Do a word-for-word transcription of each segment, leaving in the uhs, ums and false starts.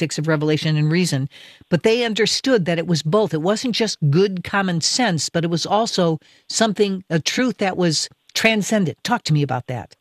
politics of revelation and reason, but they understood that it was both. It wasn't just good common sense, but it was also something, a truth that was transcendent. Talk to me about that.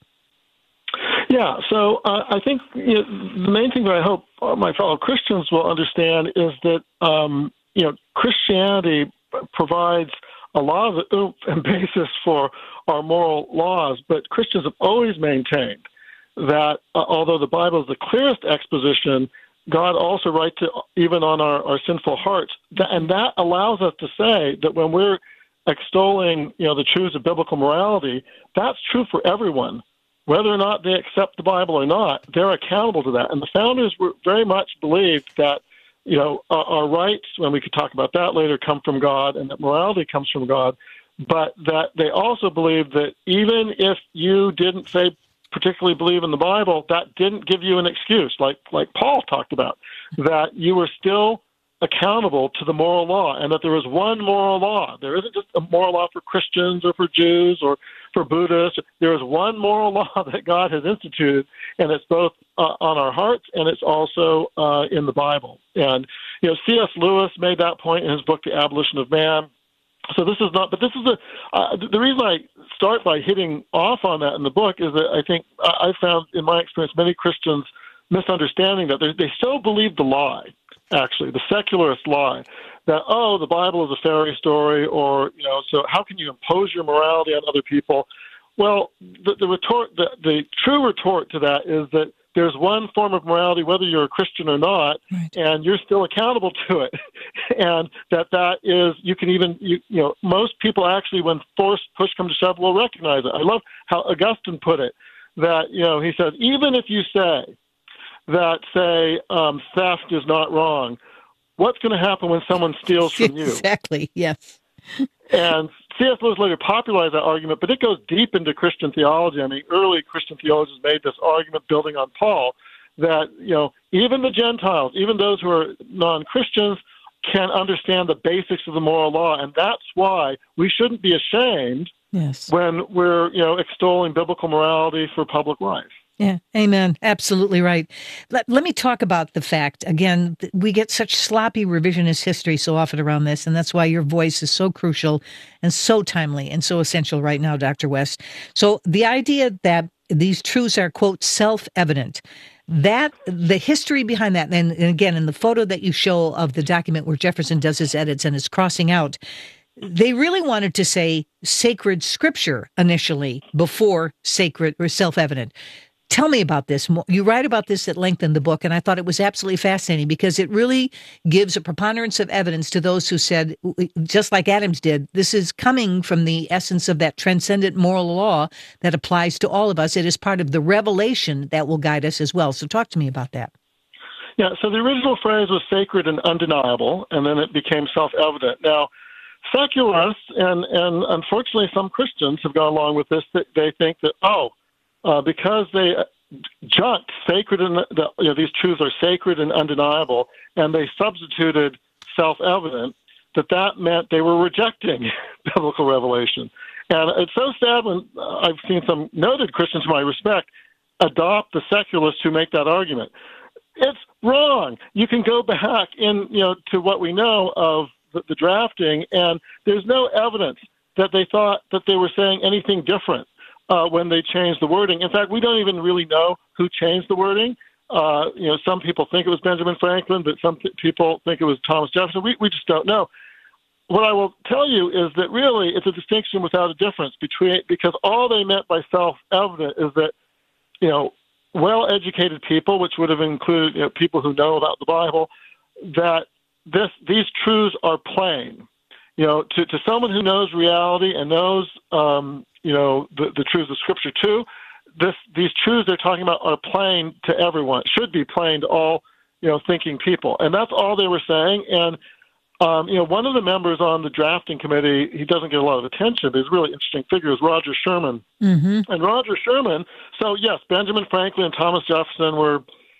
Yeah, so uh, I think you know, the main thing that I hope my fellow Christians will understand is that um, you know Christianity provides a lot of the oomph and basis for our moral laws, but Christians have always maintained that uh, although the Bible is the clearest exposition, God also writes it even on our, our sinful hearts, and that allows us to say that when we're extolling you know the truths of biblical morality, that's true for everyone. Whether or not they accept the Bible or not, they're accountable to that. And the founders were very much believed that, you know, our, our rights, when we could talk about that later, come from God, and that morality comes from God, but that they also believed that even if you didn't say particularly believe in the Bible, that didn't give you an excuse, like like Paul talked about, that you were still accountable to the moral law, and that there is one moral law. There isn't just a moral law for Christians or for Jews or for Buddhists. There is one moral law that God has instituted, and it's both uh, on our hearts and it's also uh, in the Bible. And, you know, C S. Lewis made that point in his book, The Abolition of Man. So this is not, but this is a, uh, the reason I start by hitting off on that in the book is that I think I found in my experience many Christians misunderstanding that they, they so believe the lie, actually, the secularist lie, that, oh, the Bible is a fairy story, or, you know, so how can you impose your morality on other people? Well, the, the retort, the, the true retort to that is that there's one form of morality, whether you're a Christian or not, right, and you're still accountable to it. And that that is, you can even, you, you know, most people actually, when force push comes to shove, will recognize it. I love how Augustine put it, that, you know, he says, even if you say that, say, um, theft is not wrong, what's going to happen when someone steals from you? Exactly, yes. And C S. Lewis later popularized that argument, but it goes deep into Christian theology. I mean, early Christian theologians made this argument building on Paul that, you know, even the Gentiles, even those who are non-Christians, can understand the basics of the moral law. And that's why we shouldn't be ashamed yes. when we're, you know, extolling biblical morality for public life. Yeah, amen. Absolutely right. Let, let me talk about the fact, again, we get such sloppy revisionist history so often around this, and that's why your voice is so crucial and so timely and so essential right now, Doctor West. So the idea that these truths are, quote, self-evident, that the history behind that, and, and again, in the photo that you show of the document where Jefferson does his edits and is crossing out, they really wanted to say sacred scripture initially before sacred or self-evident. Tell me about this. You write about this at length in the book, and I thought it was absolutely fascinating because it really gives a preponderance of evidence to those who said, just like Adams did, this is coming from the essence of that transcendent moral law that applies to all of us. It is part of the revelation that will guide us as well. So talk to me about that. Yeah, so the original phrase was sacred and undeniable, and then it became self-evident. Now, secularists and, and unfortunately some Christians have gone along with this. They think that, oh, Uh, because they junked sacred and the, you know, these truths are sacred and undeniable, and they substituted self-evident, that that meant they were rejecting biblical revelation. And it's so sad when uh, I've seen some noted Christians whom I respect adopt the secularists who make that argument. It's wrong. You can go back in, you know, to what we know of the, the drafting, and there's no evidence that they thought that they were saying anything different Uh, when they changed the wording. In fact, we don't even really know who changed the wording. Uh, you know, some people think it was Benjamin Franklin, but some p- people think it was Thomas Jefferson. We, we just don't know. What I will tell you is that really it's a distinction without a difference between, because all they meant by self-evident is that, you know, well-educated people, which would have included, you know, people who know about the Bible, that this these truths are plain. You know, to, to someone who knows reality and knows, um, you know, the, the truths of Scripture too, this these truths they're talking about are plain to everyone. It should be plain to all, you know, thinking people. And that's all they were saying. And, um, you know, one of the members on the drafting committee, he doesn't get a lot of attention, but he's a really interesting figure, is Roger Sherman. Mm-hmm. And Roger Sherman, so yes, Benjamin Franklin and Thomas Jefferson were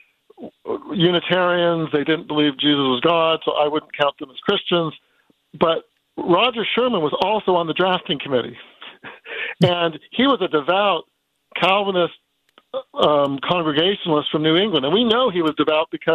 Unitarians. They didn't believe Jesus was God, so I wouldn't count them as Christians. But Roger Sherman was also on the drafting committee. And he was a devout Calvinist um, congregationalist from New England. And we know he was devout because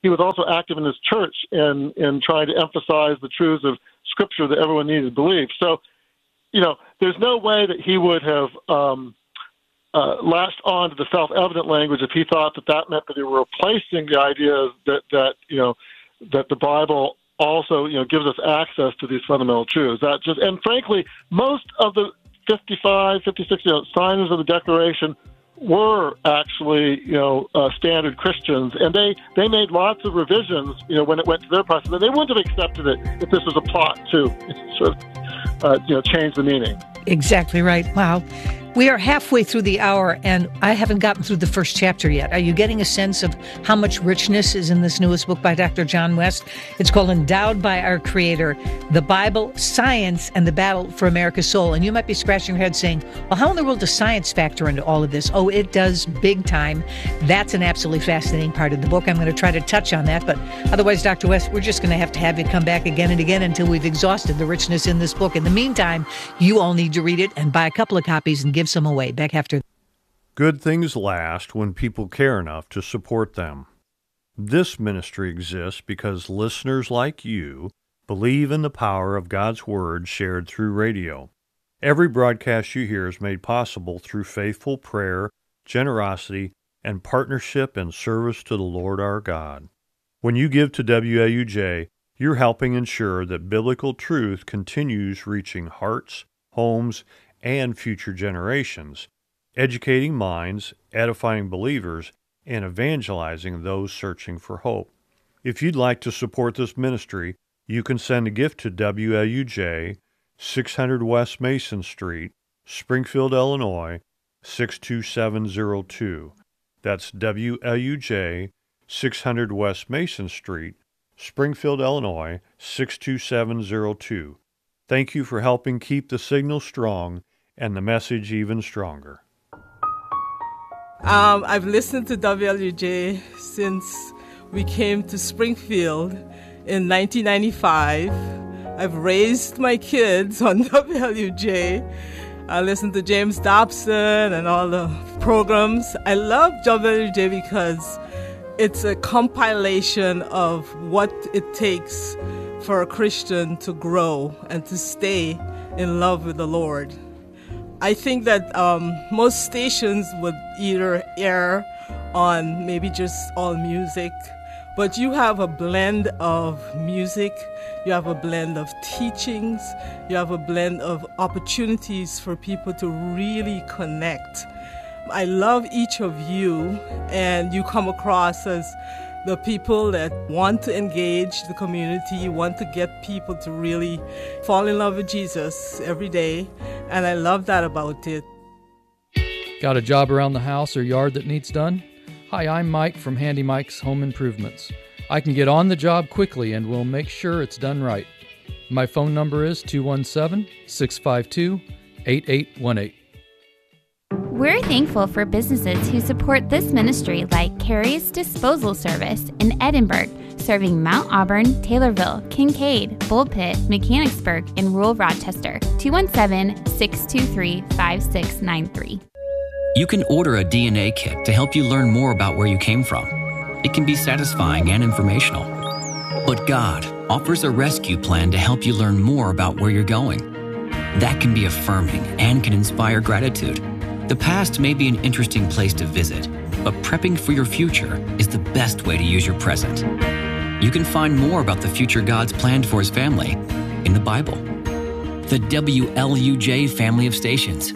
he was also active in his church in, in trying to emphasize the truths of Scripture that everyone needed to believe. So, you know, there's no way that he would have um, uh, latched on to the self-evident language if he thought that that meant that they were replacing the idea that, that you know, that the Bible also, you know, gives us access to these fundamental truths. That just, and frankly, most of the fifty-five, fifty-six, you know, signers of the Declaration were actually, you know, uh, standard Christians, and they, they made lots of revisions, you know, when it went to their process. They wouldn't have accepted it if this was a plot to sort of, uh, you know, change the meaning. Exactly right. Wow. We are halfway through the hour, and I haven't gotten through the first chapter yet. Are you getting a sense of how much richness is in this newest book by Doctor John West? It's called Endowed by Our Creator, The Bible, Science, and the Battle for America's Soul. And you might be scratching your head saying, well, how in the world does science factor into all of this? Oh, it does big time. That's an absolutely fascinating part of the book. I'm going to try to touch on that. But otherwise, Doctor West, we're just going to have to have you come back again and again until we've exhausted the richness in this book. In the meantime, you all need to read it and buy a couple of copies and give some away. Back after. Good things last when people care enough to support them. This ministry exists because listeners like you believe in the power of God's Word shared through radio. Every broadcast you hear is made possible through faithful prayer, generosity, and partnership and service to the Lord our God. When you give to W L U J, you're helping ensure that biblical truth continues reaching hearts, homes, and future generations, educating minds, edifying believers, and evangelizing those searching for hope. If you'd like to support this ministry, you can send a gift to W L U J, six hundred West Mason Street, Springfield, Illinois, six two seven zero two. That's W L U J, six hundred West Mason Street, Springfield, Illinois, six two seven zero two. Thank you for helping keep the signal strong and the message even stronger. Um, I've listened to W L U J since we came to Springfield in nineteen ninety-five. I've raised my kids on W L U J. I listen to James Dobson and all the programs. I love W L U J because it's a compilation of what it takes for a Christian to grow and to stay in love with the Lord. I think that um, most stations would either air on maybe just all music, but you have a blend of music, you have a blend of teachings, you have a blend of opportunities for people to really connect. I love each of you, and you come across as the people that want to engage the community, want to get people to really fall in love with Jesus every day, and I love that about it. Got a job around the house or yard that needs done? Hi, I'm Mike from Handy Mike's Home Improvements. I can get on the job quickly and we'll make sure it's done right. My phone number is two one seven, six five two, eight eight one eight. We're thankful for businesses who support this ministry like Carrie's Disposal Service in Edinburgh, serving Mount Auburn, Taylorville, Kincaid, Bullpit, Mechanicsburg, and rural Rochester. two one seven, six two three, five six nine three. You can order a D N A kit to help you learn more about where you came from. It can be satisfying and informational. But God offers a rescue plan to help you learn more about where you're going. That can be affirming and can inspire gratitude. The past may be an interesting place to visit, but prepping for your future is the best way to use your present. You can find more about the future God's planned for His family in the Bible. The W L U J family of stations.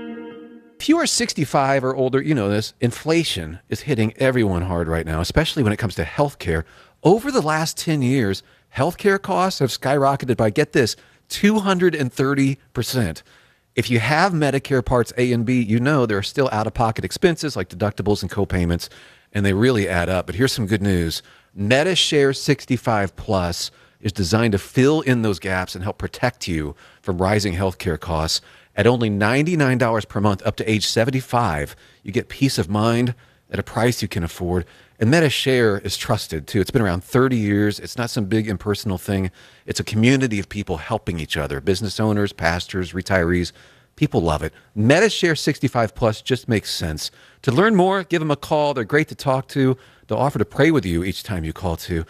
If you are sixty-five or older, you know this, inflation is hitting everyone hard right now, especially when it comes to healthcare. Over the last ten years, healthcare costs have skyrocketed by, get this, two hundred thirty percent. If you have Medicare Parts A and B, you know there are still out-of-pocket expenses like deductibles and co-payments, and they really add up. But here's some good news. MediShare sixty-five Plus is designed to fill in those gaps and help protect you from rising healthcare costs. At only ninety-nine dollars per month up to age seventy-five, you get peace of mind at a price you can afford. And MediShare is trusted, too. It's been around thirty years. It's not some big impersonal thing. It's a community of people helping each other, business owners, pastors, retirees. People love it. Metashare sixty-five plus just makes sense. To learn more, give them a call. They're great to talk to. They'll offer to pray with you each time you call too.